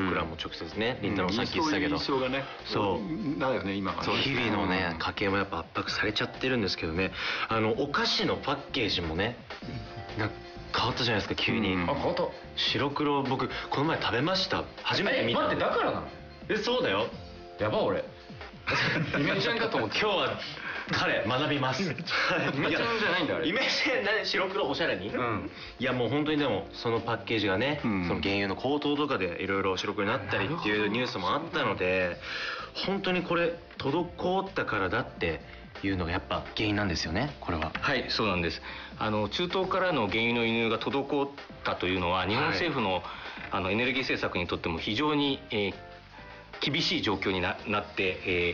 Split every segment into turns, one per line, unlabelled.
僕らも直接ね、りんたろーさっき言ってたけど、
そういう印象がね、そうだよね今は。
そう、日々のね家計もやっぱ圧迫されちゃってるんですけどね、お菓子のパッケージもねなんか変わったじゃないですか急に。
あ、変わった。
白黒、僕この前食べました。初めて見た。
待って、だからなの？
そうだよ。
やば俺イメチェンかと思って。
今日は彼学びます。イメチ
ェンじゃないんだあれ。
イメチェン、白黒おしゃれに、いやもう本当にでもそのパッケージがね、その原油の高騰とかでいろいろ白黒になったりっていうニュースもあったので、本当にこれ滞ったからだっていうのがやっぱ原因なんですよね、これは。
はい、そうなんです。中東からの原油の輸入が滞ったというのは日本政府の、エネルギー政策にとっても非常に、厳しい状況に なって、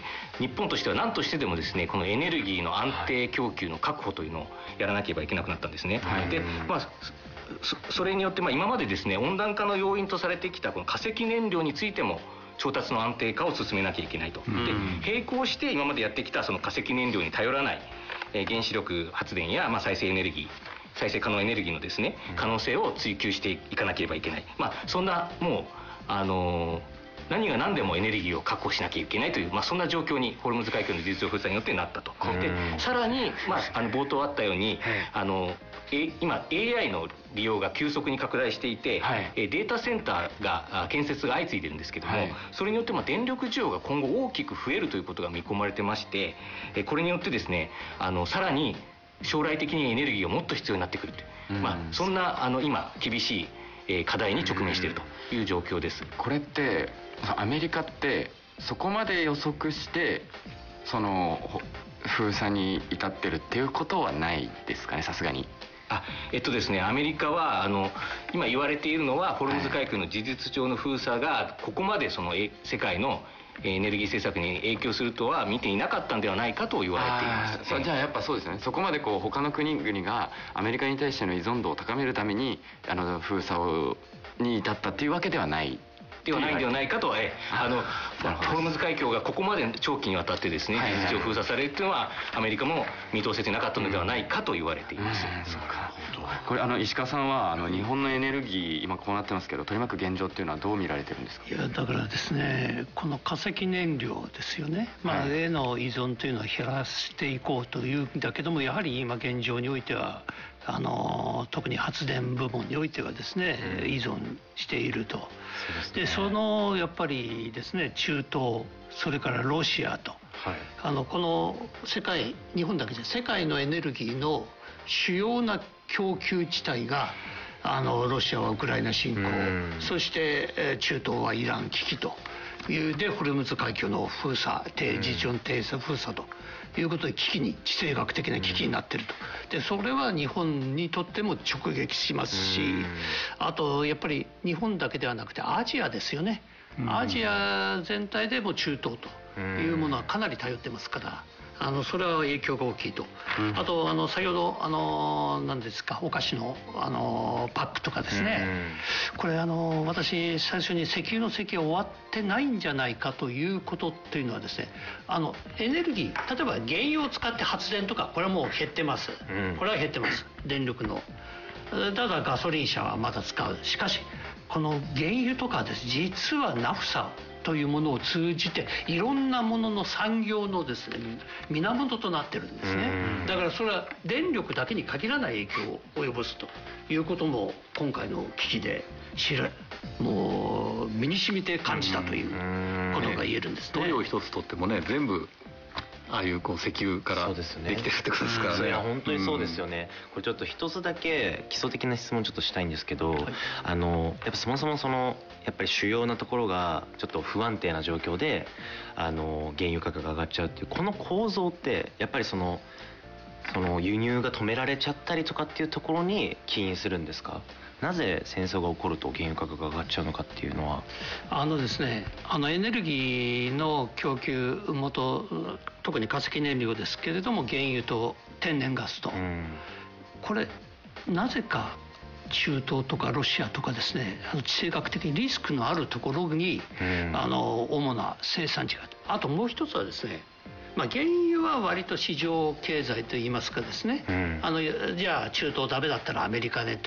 日本としては何としてでもですね、このエネルギーの安定供給の確保というのをやらなければいけなくなったんですね。で、それによって今までですね、温暖化の要因とされてきたこの化石燃料についても調達の安定化を進めなきゃいけないと。で、並行して今までやってきたその化石燃料に頼らない、原子力発電や、再生エネルギー、再生可能エネルギーのですね、可能性を追求していかなければいけない。そんなもう何が何でもエネルギーを確保しなきゃいけないという、そんな状況にホルムズ海峡の事実上封鎖によってなったと。でさらに、冒頭あったように、今 AI の利用が急速に拡大していて、データセンターが建設が相次いでいるんですけども、それによって電力需要が今後大きく増えるということが見込まれてまして、これによってですね、さらに将来的にエネルギーがもっと必要になってくるという、そんな今厳しい課題に直面しているという状況です。
これってアメリカってそこまで予測してその封鎖に至ってるっていうことはないですかね、さすがに。
ですね、アメリカは今言われているのはホルムズ海峡の事実上の封鎖がここまでその世界のエネルギー政策に影響するとは見ていなかったんではないかと言われています。
じゃあやっぱそうですね、そこまで他の国々がアメリカに対しての依存度を高めるために封鎖に至ったっていうわけではない
ではないんではないかと。ホルムズ海峡がここまで長期にわたってですね、事実上封鎖されるというのはアメリカも見通せてなかったのではないかと言われています。
そうか。これ石川さんは日本のエネルギー今こうなってますけど、取り巻く現状っていうのはどう見られてるんですか？
いやだからですね、この化石燃料ですよね、への依存というのは減らしていこうというんだけども、やはり今現状においては特に発電部門においてはですね、依存していると。でそのやっぱりですね、中東、それからロシアと、この世界、日本だけじゃ世界のエネルギーの主要な供給地帯がロシアはウクライナ侵攻、そして中東はイラン危機というで、ホルムズ海峡の封鎖、事実上の停戦封鎖ということで地政学的な危機になっていると。でそれは日本にとっても直撃しますし、あとやっぱり日本だけではなくてアジアですよね。アジア全体でも中東というものはかなり頼ってますから、それは影響が大きいと。あと先ほど何ですか、お菓子のパックとかですね、これ私最初に石油の席は終わってないんじゃないかということっていうのはですね、エネルギー、例えば原油を使って発電とか、これはもう減ってます、これは減ってます、電力の。ただガソリン車はまだ使う。しかしこの原油とかです、実はナフサというものを通じていろんなものの産業のですね源となってるんですね。だからそれは電力だけに限らない影響を及ぼすということも今回の危機でもう身に染みて感じたということが言えるんですね。
塗料一つとってもね、全部ああいう石油からできてるってことですからね。
いや本当にそうですよね。これちょっと一つだけ基礎的な質問ちょっとしたいんですけど、やっぱそもそもやっぱり主要なところがちょっと不安定な状況で原油価格が上がっちゃうっていうこの構造って、やっぱりその輸入が止められちゃったりとかっていうところに起因するんですか？なぜ戦争が起こると原油価格が上がっちゃうのかっていうのは。
ですね、エネルギーの供給元、特に化石燃料ですけれども、原油と天然ガスと、これなぜか中東とかロシアとかですね、地政学的にリスクのあるところに、主な生産地があともう一つはですね、原油は割と市場経済といいますかですね、じゃあ中東ダメだったらアメリカねと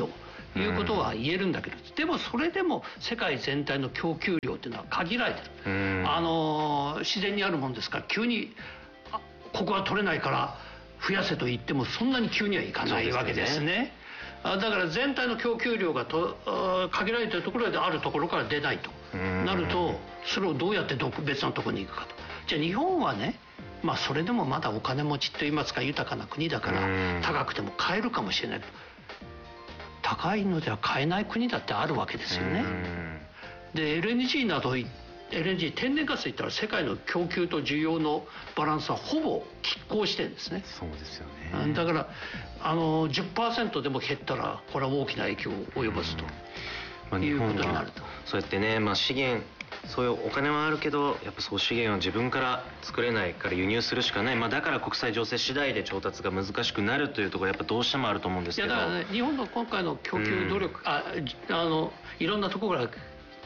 いうことは言えるんだけど、でもそれでも世界全体の供給量っていうのは限られてる、自然にあるもんですから、急にここは取れないから増やせと言ってもそんなに急にはいかないわけですね。だから全体の供給量が限られているところであるところから出ないとなると、それをどうやって別のところに行くかと。じゃあ日本はね、それでもまだお金持ちといいますか豊かな国だから高くても買えるかもしれないけど、高いのでは買えない国だってあるわけですよね。で LNG などLNG 天然ガスといったら世界の供給と需要のバランスはほぼ拮抗してるんですね。
そうですよね。
だから10% でも減ったらこれは大きな影響を及ぼすということになると。
そうやってね、資源、そういうお金はあるけどやっぱそう資源は自分から作れないから輸入するしかない、だから国際情勢次第で調達が難しくなるというところやっぱどうしてもあると思うんですけど。
いやだからね、日本の今回の供給努力、いろんなところから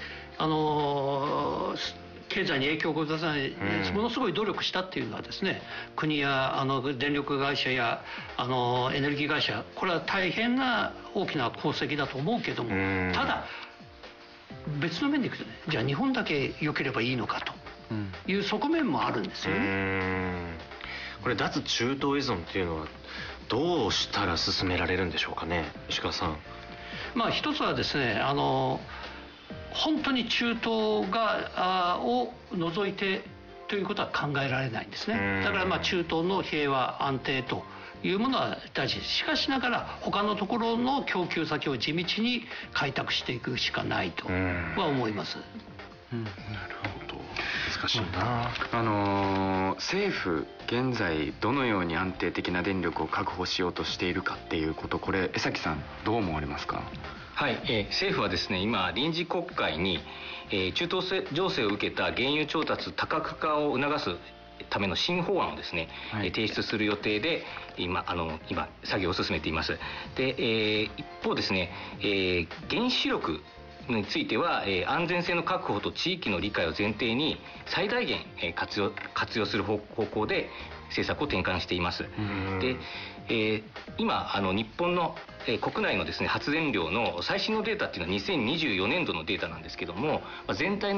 経済に影響を及ぼさない、ものすごい努力したっていうのはですね、国や電力会社やエネルギー会社、これは大変な大きな功績だと思うけども、ただ別の面でいくとね、じゃあ日本だけ良ければいいのかという側面もあるんですよね。
これ脱中東依存っていうのはどうしたら進められるんでしょうかね、石川さん。
一つはですね、本当に中東を除いてということは考えられないんですね。だから中東の平和安定というものは大事です。しかしながら他のところの供給先を地道に開拓していくしかないとは思います。
なるほど、難しいな。
政府現在どのように安定的な電力を確保しようとしているかっていうこと、これ江崎さんどう思われますか？
はい、政府はですね、今臨時国会に、中東情勢を受けた原油調達多角化を促すための新法案をですね、提出する予定で今作業を進めています。で、一方ですね、原子力については、安全性の確保と地域の理解を前提に最大限、活用する方向で政策を転換しています。で、今日本の国内のですね発電量の最新のデータっていうのは2024年度のデータなんですけども、全体の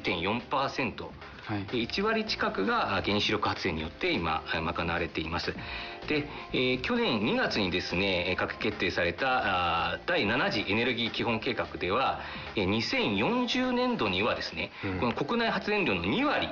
9.4%、1割近くが原子力発電によって今賄われています。で、去年2月にですね閣議決定された第7次エネルギー基本計画では2040年度にはですね、この国内発電量の2割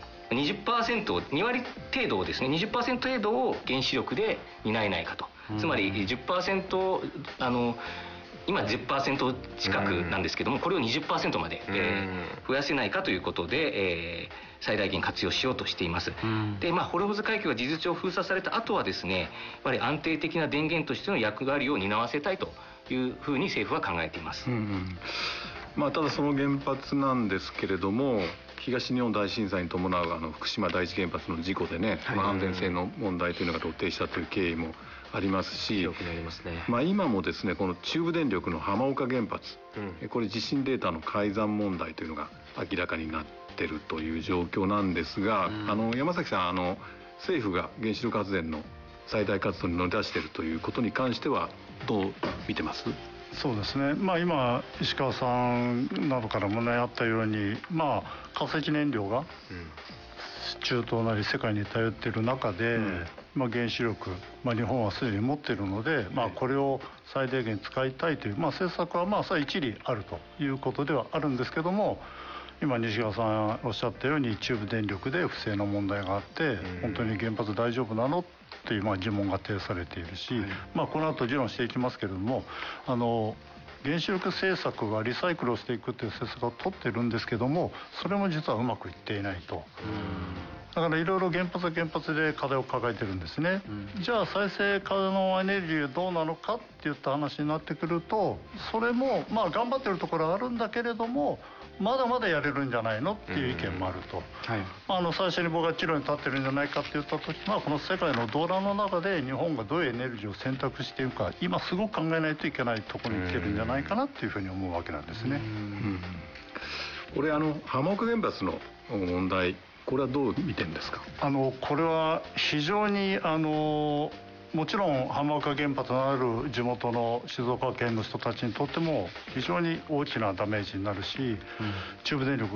程度をですね、20% 程度を原子力で担えないかと。つまり 10%、今 10% 近くなんですけども、これを 20% まで、増やせないかということで、最大限活用しようとしています。で、ホルムズ海峡が事実上封鎖された後はですね、やっぱり安定的な電源としての役割を担わせたいというふうに政府は考えています。
ただその原発なんですけれども、東日本大震災に伴う福島第一原発の事故でね、安全性の問題というのが露呈したという経緯もありますし、今もですねこの中部電力の浜岡原発、これ地震データの改ざん問題というのが明らかになっているという状況なんですが、山崎さん、政府が原子力発電の最大活動に乗り出しているということに関してはどう見てます？
そうですね、今石川さんなどからもねあったように、化石燃料が中東なり世界に頼っている中で、原子力、日本はすでに持っているので、これを最大限使いたいという、政策はそれは一理あるということではあるんですけども、今西川さんおっしゃったように中部電力で不正の問題があって、本当に原発大丈夫なのという疑問が呈されているし、この後議論していきますけれども、原子力政策はリサイクルをしていくという政策を取ってるんですけども、それも実はうまくいっていないと。だからいろいろ原発は原発で課題を抱えてるんですね。じゃあ再生可能エネルギーどうなのかっていった話になってくると、それも頑張ってるところはあるんだけれども、まだまだやれるんじゃないのっていう意見もあると。最初に僕が岐路に立ってるんじゃないかって言った時、この世界の動乱の中で日本がどういうエネルギーを選択しているか、今すごく考えないといけないところに来てるんじゃないかなっていうふうに思うわけなんですね。
これ浜岡原発の問題、これはどう見てるんですか？
これは非常にもちろん浜岡原発のある地元の静岡県の人たちにとっても非常に大きなダメージになるし、中部電力